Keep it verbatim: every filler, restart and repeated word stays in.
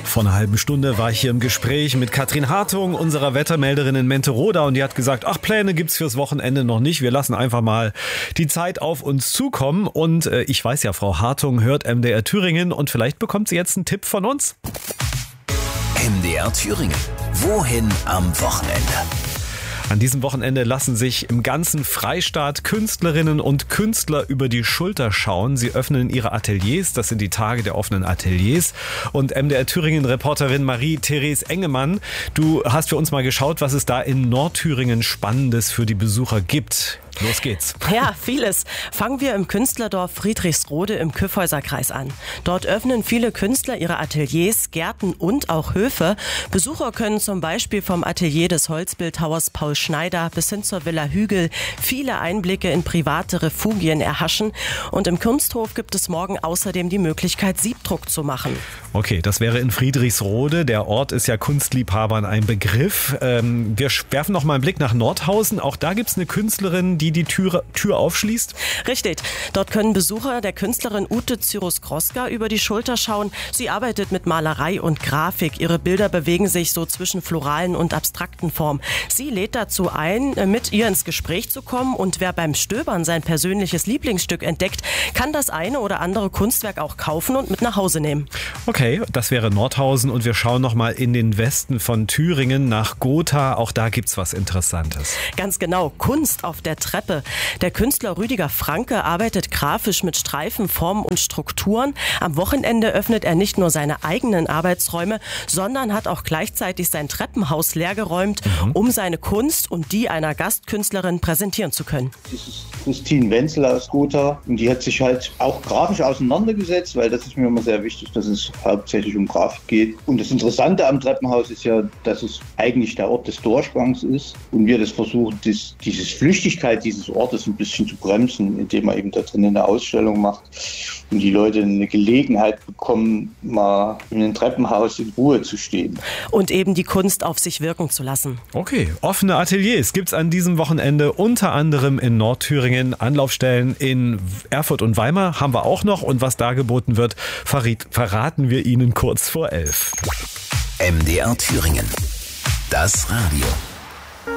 Vor einer halben Stunde war ich hier im Gespräch mit Katrin Hartung, unserer Wettermelderin in Menteroda, und die hat gesagt, ach, Pläne gibt's fürs Wochenende noch nicht. Wir lassen einfach mal die Zeit auf uns zukommen. Und äh, ich weiß ja, Frau Hartung hört M D R Thüringen und vielleicht bekommt sie jetzt einen Tipp von uns. M D R Thüringen. Wohin am Wochenende? An diesem Wochenende lassen sich im ganzen Freistaat Künstlerinnen und Künstler über die Schulter schauen. Sie öffnen ihre Ateliers, das sind die Tage der offenen Ateliers. Und M D R Thüringen-Reporterin Marie-Therese Engemann, du hast für uns mal geschaut, was es da in Nordthüringen Spannendes für die Besucher gibt. Los geht's. Ja, vieles. Fangen wir im Künstlerdorf Friedrichsrode im Kyffhäuserkreis an. Dort öffnen viele Künstler ihre Ateliers, Gärten und auch Höfe. Besucher können zum Beispiel vom Atelier des Holzbildhauers Paul Schneider bis hin zur Villa Hügel viele Einblicke in private Refugien erhaschen. Und im Kunsthof gibt es morgen außerdem die Möglichkeit, Siebdruck zu machen. Okay, das wäre in Friedrichsrode. Der Ort ist ja Kunstliebhabern ein Begriff. Ähm, wir werfen noch mal einen Blick nach Nordhausen. Auch da gibt es eine Künstlerin, die die Tür, Tür aufschließt? Richtig. Dort können Besucher der Künstlerin Ute Cyrus-Kroska über die Schulter schauen. Sie arbeitet mit Malerei und Grafik. Ihre Bilder bewegen sich so zwischen floralen und abstrakten Formen. Sie lädt dazu ein, mit ihr ins Gespräch zu kommen. Und wer beim Stöbern sein persönliches Lieblingsstück entdeckt, kann das eine oder andere Kunstwerk auch kaufen und mit nach Hause nehmen. Okay, das wäre Nordhausen, und wir schauen noch mal in den Westen von Thüringen nach Gotha. Auch da gibt's was Interessantes. Ganz genau. Kunst auf der Treppe. Der Künstler Rüdiger Franke arbeitet grafisch mit Streifen, Formen und Strukturen. Am Wochenende öffnet er nicht nur seine eigenen Arbeitsräume, sondern hat auch gleichzeitig sein Treppenhaus leergeräumt, mhm. um seine Kunst und die einer Gastkünstlerin präsentieren zu können. Das ist Christine Wenzel aus Gotha, und die hat sich halt auch grafisch auseinandergesetzt, weil das ist mir immer sehr wichtig, dass es hauptsächlich um Grafik geht. Und das Interessante am Treppenhaus ist ja, dass es eigentlich der Ort des Durchgangs ist und wir das versuchen, das, dieses Flüchtigkeit dieses Ortes ein bisschen zu bremsen, indem man eben da drin eine Ausstellung macht und die Leute eine Gelegenheit bekommen, mal in einem Treppenhaus in Ruhe zu stehen. Und eben die Kunst auf sich wirken zu lassen. Okay, offene Ateliers gibt's an diesem Wochenende unter anderem in Nordthüringen. Anlaufstellen in Erfurt und Weimar haben wir auch noch, und was da geboten wird, verraten wir Ihnen kurz vor elf. M D R Thüringen. Das Radio.